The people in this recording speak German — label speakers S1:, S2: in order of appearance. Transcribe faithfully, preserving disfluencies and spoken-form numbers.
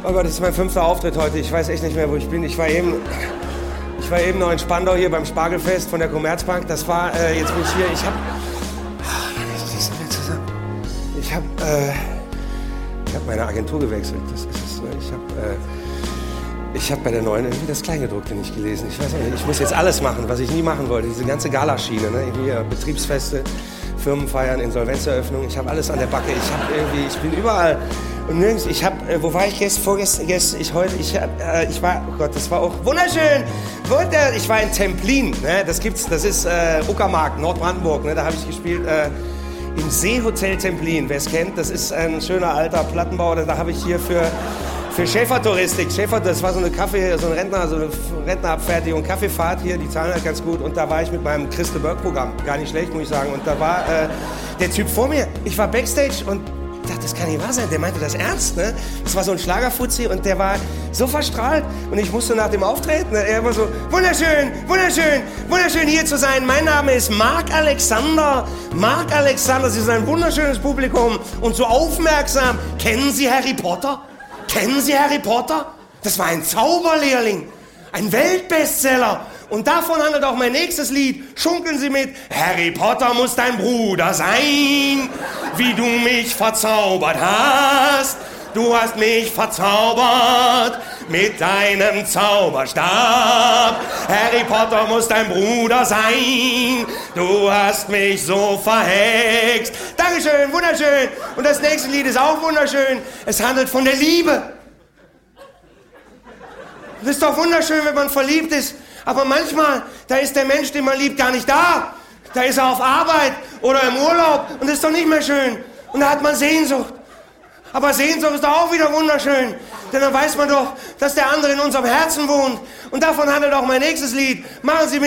S1: Oh Gott, das ist mein fünfter Auftritt heute. Ich weiß echt nicht mehr, wo ich bin. Ich war eben, ich war eben noch in Spandau hier beim Spargelfest von der Commerzbank. Das war, äh, jetzt bin ich hier. Ich hab, ich hab, äh, ich hab meine Agentur gewechselt. Das ist es. Ne? Ich hab, äh, ich hab bei der neuen irgendwie das Kleingedruckte nicht gelesen. Ich weiß auch nicht. Ich muss jetzt alles machen, was ich nie machen wollte. Diese ganze Galaschiene, ne? Irgendwie äh, Betriebsfeste, Firmenfeiern, Insolvenzeröffnung. Ich habe alles an der Backe. Ich habe irgendwie, ich bin überall und nirgends. Ich habe, äh, wo war ich gestern, vorgestern, gestern, ich heute, ich, äh, ich war, oh Gott, das war auch wunderschön. Wunder, ich war in Templin, ne? Das gibt's, das ist äh, Uckermark, Nordbrandenburg, ne? Da habe ich gespielt. Äh, Im Seehotel Templin, wer es kennt, das ist ein schöner alter Plattenbau. Da habe ich hier für, für Schäfertouristik, Schäfer, das war so eine Kaffee, so ein Rentner, so eine Rentnerabfertigung, Kaffeefahrt hier, die zahlen halt ganz gut. Und da war ich mit meinem Christe Burke-Programm, gar nicht schlecht, muss ich sagen. Und da war äh, der Typ vor mir, ich war Backstage und ich dachte, das kann nicht wahr sein, der meinte das ernst, ne? Das war so ein Schlagerfuzzi und der war so verstrahlt und ich musste nach dem Auftreten, ne? Er war so, wunderschön, wunderschön, wunderschön hier zu sein. Mein Name ist Marc Alexander. Marc Alexander, Sie sind ein wunderschönes Publikum und so aufmerksam. Kennen Sie Harry Potter? Kennen Sie Harry Potter? Das war ein Zauberlehrling, ein Weltbestseller. Und davon handelt auch mein nächstes Lied. Schunkeln Sie mit. Harry Potter muss dein Bruder sein, wie du mich verzaubert hast. Du hast mich verzaubert mit deinem Zauberstab. Harry Potter muss dein Bruder sein. Du hast mich so verhext. Dankeschön, wunderschön. Und das nächste Lied ist auch wunderschön. Es handelt von der Liebe. Das ist doch wunderschön, wenn man verliebt ist. Aber manchmal, da ist der Mensch, den man liebt, gar nicht da. Da ist er auf Arbeit oder im Urlaub und das ist doch nicht mehr schön. Und da hat man Sehnsucht. Aber Sehnsucht ist doch auch wieder wunderschön. Denn dann weiß man doch, dass der andere in unserem Herzen wohnt. Und davon handelt auch mein nächstes Lied. Machen Sie mir